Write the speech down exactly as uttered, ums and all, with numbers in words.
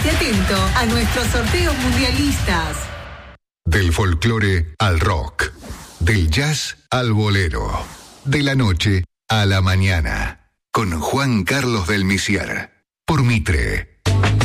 Estate atento a nuestros sorteos mundialistas. Del folclore al rock, del jazz al bolero, de la noche a la mañana, con Juan Carlos del Misiar, por Mitre.